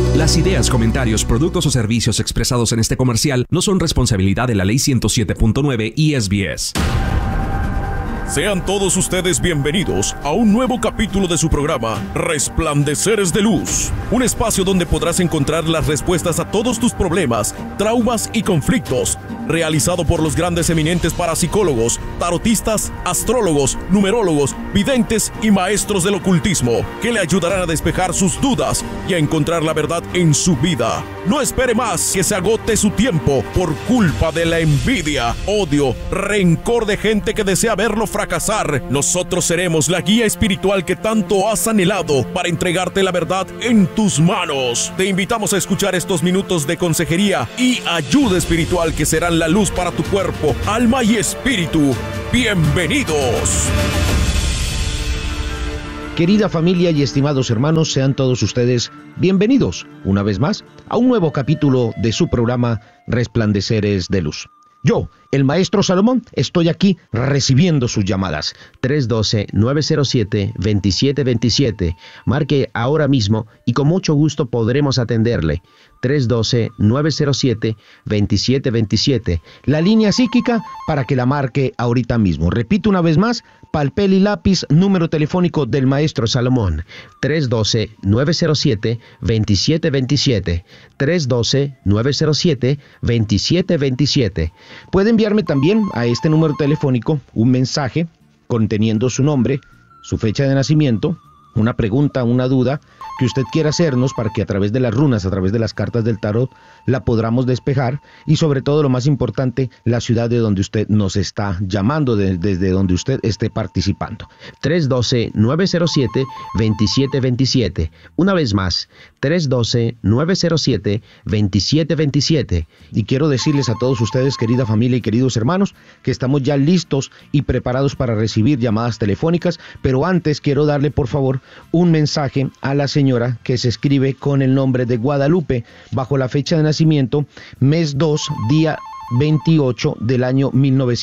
Las ideas, comentarios, productos o servicios expresados en este comercial no son responsabilidad de la Ley 107.9 y SBS. Sean todos ustedes bienvenidos a un nuevo capítulo de su programa Resplandeceres de Luz, un espacio donde podrás encontrar las respuestas a todos tus problemas, traumas y conflictos, realizado por los grandes eminentes parapsicólogos, tarotistas, astrólogos, numerólogos, videntes y maestros del ocultismo, que le ayudarán a despejar sus dudas y a encontrar la verdad en su vida. No espere más que se agote su tiempo por culpa de la envidia, odio, rencor de gente que desea verlo fracasar. Nosotros seremos la guía espiritual que tanto has anhelado para entregarte la verdad en tus manos. Te invitamos a escuchar estos minutos de consejería y ayuda espiritual que serán la luz para tu cuerpo, alma y espíritu. ¡Bienvenidos! Querida familia y estimados hermanos, sean todos ustedes bienvenidos una vez más a un nuevo capítulo de su programa Resplandeceres de Luz. Yo, el Maestro Salomón, estoy aquí recibiendo sus llamadas. 312-907-2727. Marque ahora mismo y con mucho gusto podremos atenderle. 312-907-2727. La línea psíquica para que la marque ahorita mismo. Repito una vez más, papel y lápiz, número telefónico del Maestro Salomón. 312-907-2727. 312-907-2727. Puede enviarme también a este número telefónico un mensaje conteniendo su nombre, su fecha de nacimiento, una pregunta, una duda que usted quiera hacernos para que a través de las runas, a través de las cartas del tarot, la podamos despejar y sobre todo lo más importante, la ciudad de donde usted nos está llamando, desde donde usted esté participando. 312-907-2727. Una vez más, 312-907-2727. Y quiero decirles a todos ustedes, querida familia y queridos hermanos, que estamos ya listos y preparados para recibir llamadas telefónicas, pero antes quiero darle por favor un mensaje a la señora que se escribe con el nombre de Guadalupe, bajo la fecha de nacimiento, mes 2, día 28 del año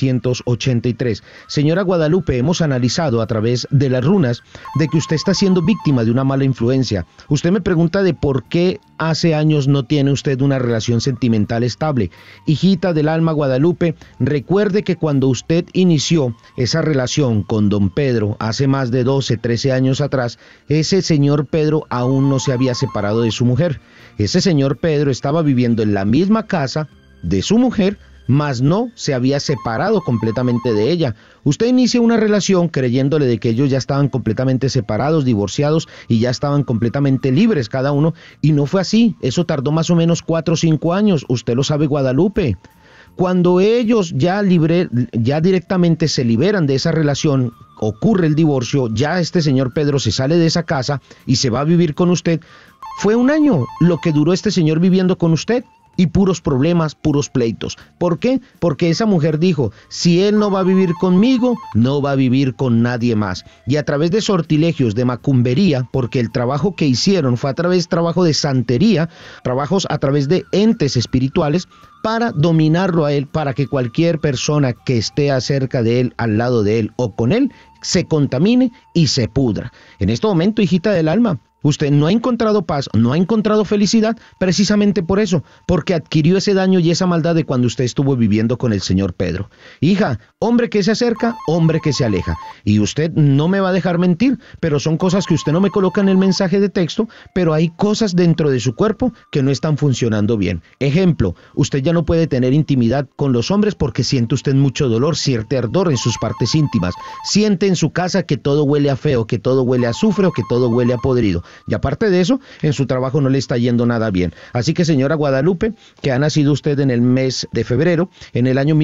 1983. Señora Guadalupe, hemos analizado a través de las runas de que usted está siendo víctima de una mala influencia. Usted me pregunta de por qué hace años no tiene usted una relación sentimental estable. Hijita del alma Guadalupe, recuerde que cuando usted inició esa relación con don Pedro hace más de 12, 13 años atrás, ese señor Pedro aún no se había separado de su mujer. Ese señor Pedro estaba viviendo en la misma casa de su mujer, mas no se había separado completamente de ella. Usted inicia una relación creyéndole de que ellos ya estaban completamente separados, divorciados y ya estaban completamente libres cada uno, y no fue así. Eso tardó más o menos 4 o 5 años, usted lo sabe, Guadalupe. Cuando ellos ya directamente se liberan de esa relación, ocurre el divorcio, ya este señor Pedro se sale de esa casa y se va a vivir con usted. Fue 1 año lo que duró este señor viviendo con usted. Y puros problemas, puros pleitos. ¿Por qué? Porque esa mujer dijo, si él no va a vivir conmigo, no va a vivir con nadie más. Y a través de sortilegios, de macumbería, porque el trabajo que hicieron fue a través de trabajo de santería, trabajos a través de entes espirituales, para dominarlo a él, para que cualquier persona que esté acerca de él, al lado de él o con él, se contamine y se pudra. En este momento, hijita del alma, usted no ha encontrado paz, no ha encontrado felicidad, precisamente por eso, porque adquirió ese daño y esa maldad de cuando usted estuvo viviendo con el señor Pedro. Hija, hombre que se acerca, hombre que se aleja. Y usted no me va a dejar mentir, pero son cosas que usted no me coloca en el mensaje de texto, pero hay cosas dentro de su cuerpo que no están funcionando bien. Ejemplo, usted ya no puede tener intimidad con los hombres porque siente usted mucho dolor, siente ardor en sus partes íntimas. Siente en su casa que todo huele a feo, que todo huele a azufre o que todo huele a podrido. Y aparte de eso, en su trabajo no le está yendo nada bien. Así que, señora Guadalupe, que ha nacido usted en el mes de febrero, en el año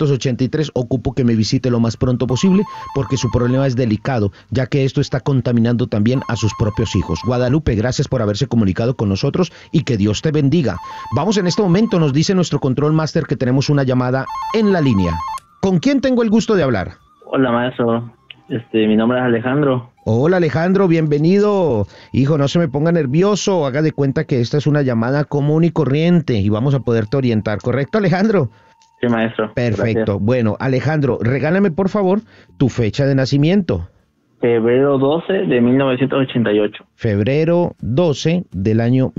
1983, ocupo que me visite lo más pronto posible, porque su problema es delicado, ya que esto está contaminando también a sus propios hijos. Guadalupe, gracias por haberse comunicado con nosotros y que Dios te bendiga. Vamos en este momento, nos dice nuestro control master que tenemos una llamada en la línea. ¿Con quién tengo el gusto de hablar? Hola, maestro. Mi nombre es Alejandro. Hola Alejandro, bienvenido. Hijo, no se me ponga nervioso, haga de cuenta que esta es una llamada común y corriente y vamos a poderte orientar, ¿correcto, Alejandro? Sí, maestro. Perfecto. Gracias. Bueno, Alejandro, regálame por favor tu fecha de nacimiento. Febrero 12 de 1988. Febrero 12 del año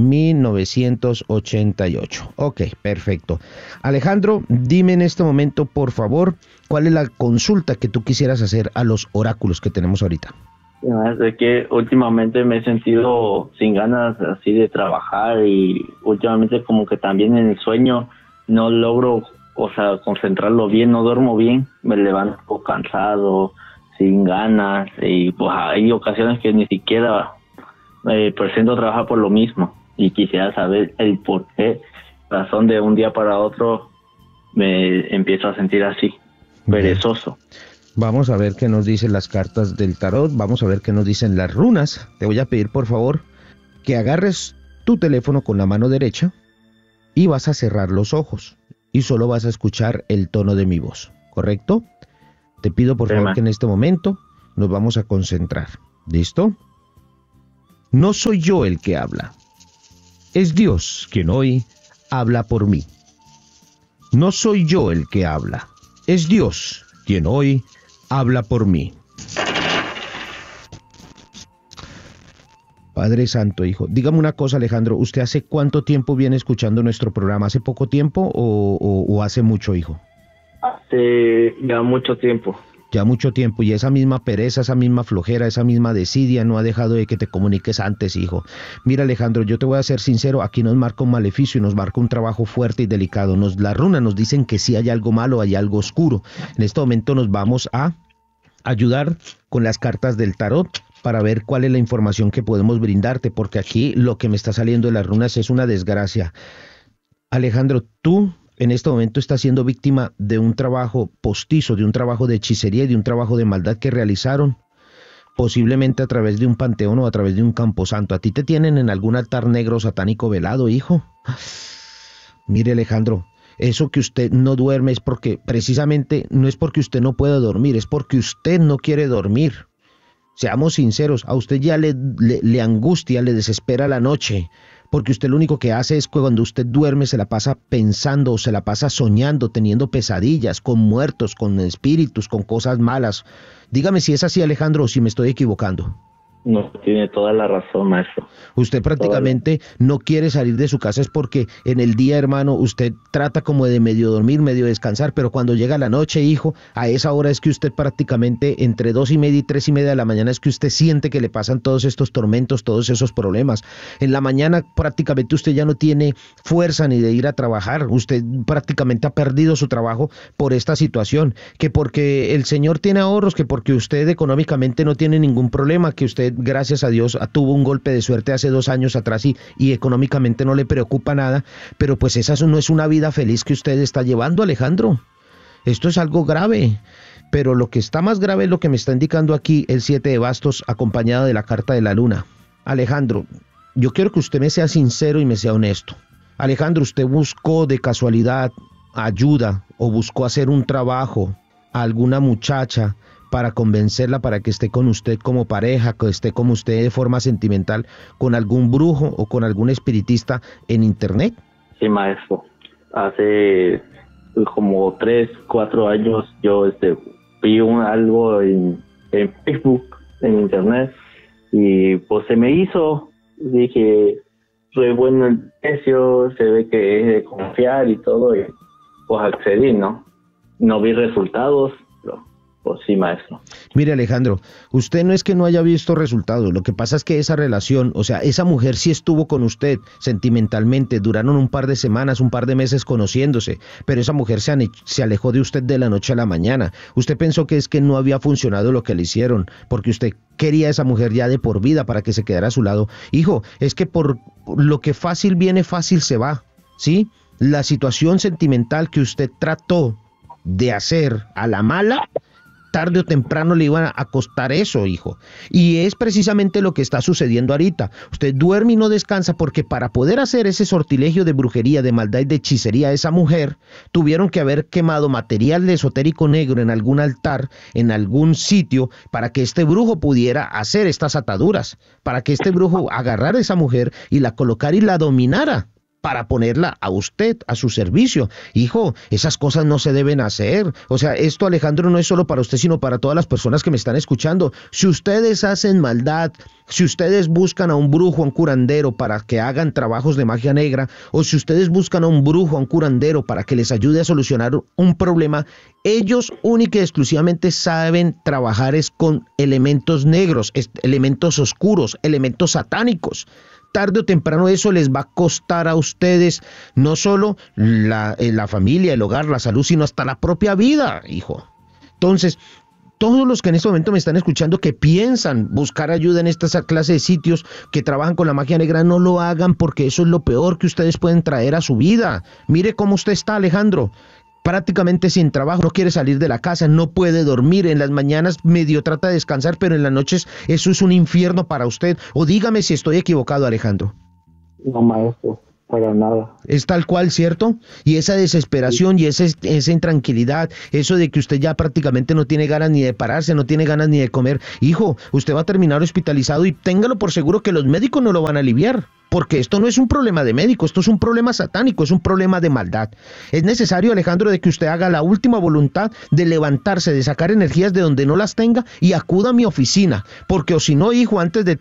1988. Ok, perfecto. Alejandro, dime en este momento, por favor, ¿cuál es la consulta que tú quisieras hacer a los oráculos que tenemos ahorita? Es que últimamente me he sentido sin ganas así de trabajar y últimamente como que también en el sueño no logro, concentrarlo bien, no duermo bien, me levanto un poco cansado, sin ganas, y pues hay ocasiones que ni siquiera me presento a trabajar por lo mismo, y quisiera saber el por qué razón de un día para otro me empiezo a sentir así, perezoso. Vamos a ver qué nos dicen las cartas del tarot, vamos a ver qué nos dicen las runas. Te voy a pedir por favor que agarres tu teléfono con la mano derecha y vas a cerrar los ojos y solo vas a escuchar el tono de mi voz, ¿correcto? Te pido por favor que en este momento nos vamos a concentrar. ¿Listo? No soy yo el que habla. Es Dios quien hoy habla por mí. No soy yo el que habla. Es Dios quien hoy habla por mí. Padre Santo, Hijo. Dígame una cosa, Alejandro. ¿Usted hace cuánto tiempo viene escuchando nuestro programa? ¿Hace poco tiempo o hace mucho, hijo? Hace ya mucho tiempo. Ya mucho tiempo, y esa misma pereza, esa misma flojera, esa misma desidia no ha dejado de que te comuniques antes, hijo. Mira, Alejandro, yo te voy a ser sincero, aquí nos marca un maleficio y nos marca un trabajo fuerte y delicado. Las runas nos dicen que sí hay algo malo, hay algo oscuro. En este momento nos vamos a ayudar con las cartas del tarot para ver cuál es la información que podemos brindarte, porque aquí lo que me está saliendo de las runas es una desgracia. Alejandro, tú en este momento está siendo víctima de un trabajo postizo, de un trabajo de hechicería y de un trabajo de maldad que realizaron, posiblemente a través de un panteón o a través de un camposanto. ¿A ti te tienen en algún altar negro satánico velado, hijo? Mire, Alejandro, eso que usted no duerme es porque, precisamente, no es porque usted no pueda dormir, es porque usted no quiere dormir. Seamos sinceros, a usted ya le angustia, le desespera la noche, porque usted lo único que hace es que cuando usted duerme se la pasa pensando, o se la pasa soñando, teniendo pesadillas, con muertos, con espíritus, con cosas malas. Dígame si es así, Alejandro, o si me estoy equivocando. No, tiene toda la razón, maestro. Usted prácticamente no quiere salir de su casa es porque en el día, hermano, usted trata como de medio dormir, medio descansar, pero cuando llega la noche, hijo, a esa hora es que usted prácticamente entre 2:30 y 3:30 de la mañana es que usted siente que le pasan todos estos tormentos, todos esos problemas. En la mañana prácticamente usted ya no tiene fuerza ni de ir a trabajar, usted prácticamente ha perdido su trabajo por esta situación, que porque el Señor tiene ahorros, que porque usted económicamente no tiene ningún problema, que usted gracias a Dios tuvo un golpe de suerte hace 2 años atrás y económicamente no le preocupa nada, pero pues esa no es una vida feliz que usted está llevando, Alejandro. Esto es algo grave, pero lo que está más grave es lo que me está indicando aquí el 7 de bastos acompañado de la carta de la luna. Alejandro, yo quiero que usted me sea sincero y me sea honesto. Alejandro, ¿usted buscó de casualidad ayuda o buscó hacer un trabajo a alguna muchacha para convencerla para que esté con usted como pareja, que esté con usted de forma sentimental, con algún brujo o con algún espiritista en internet? Sí, maestro. Hace como 3-4 años yo vi algo en Facebook, en internet, y pues se me hizo. Dije, soy bueno en precio, se ve que es de confiar y todo, y pues accedí, ¿no? No vi resultados, pero pues sí, maestro. Mire, Alejandro, usted no es que no haya visto resultados, lo que pasa es que esa relación, o sea, esa mujer sí estuvo con usted sentimentalmente, duraron un par de semanas, un par de meses conociéndose, pero esa mujer se alejó de usted de la noche a la mañana. Usted pensó que es que no había funcionado lo que le hicieron, porque usted quería a esa mujer ya de por vida para que se quedara a su lado. Hijo, es que por lo que fácil viene, fácil se va, ¿sí? La situación sentimental que usted trató de hacer a la mala, tarde o temprano le iban a costar eso, hijo. Y es precisamente lo que está sucediendo ahorita. Usted duerme y no descansa porque para poder hacer ese sortilegio de brujería, de maldad y de hechicería a esa mujer, tuvieron que haber quemado material de esotérico negro en algún altar, en algún sitio, para que este brujo pudiera hacer estas ataduras, para que este brujo agarrara a esa mujer y la colocara y la dominara. para ponerla a usted, a su servicio. Hijo, esas cosas no se deben hacer. O sea, esto, Alejandro, no es solo para usted, sino para todas las personas que me están escuchando. Si ustedes hacen maldad, si ustedes buscan a un brujo, a un curandero para que hagan trabajos de magia negra, o si ustedes buscan a un brujo, a un curandero para que les ayude a solucionar un problema, ellos única y exclusivamente saben trabajar es con elementos negros, elementos oscuros, elementos satánicos. Tarde o temprano eso les va a costar a ustedes no solo la familia, el hogar, la salud, sino hasta la propia vida, hijo. Entonces, todos los que en este momento me están escuchando que piensan buscar ayuda en esta clase de sitios que trabajan con la magia negra, no lo hagan, porque eso es lo peor que ustedes pueden traer a su vida. Mire cómo usted está, Alejandro. Prácticamente sin trabajo, no quiere salir de la casa, no puede dormir, en las mañanas medio trata de descansar, pero en las noches eso es un infierno para usted. O dígame si estoy equivocado, Alejandro. No, maestro, para nada. Es tal cual, ¿cierto? Y esa desesperación y esa intranquilidad, eso de que usted ya prácticamente no tiene ganas ni de pararse, no tiene ganas ni de comer. Hijo, usted va a terminar hospitalizado y téngalo por seguro que los médicos no lo van a aliviar. Porque esto no es un problema de médico, esto es un problema satánico, es un problema de maldad. Es necesario, Alejandro, de que usted haga la última voluntad de levantarse, de sacar energías de donde no las tenga y acuda a mi oficina. Porque o si no, hijo, antes de